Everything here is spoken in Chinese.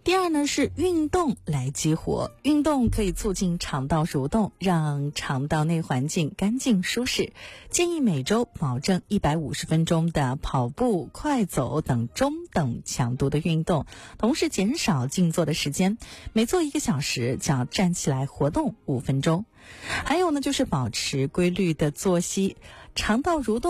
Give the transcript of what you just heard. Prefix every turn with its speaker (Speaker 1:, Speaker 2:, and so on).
Speaker 1: 第二呢是运动来激活，运动可以促进肠道蠕动，让肠道内环境干净舒适。建议每周保证150分钟的跑步、快走等中等强度的运动，同时减少静坐的时间，每做1个小时就要站起来活动5分钟。还有呢就是保持规律的作息，肠道蠕动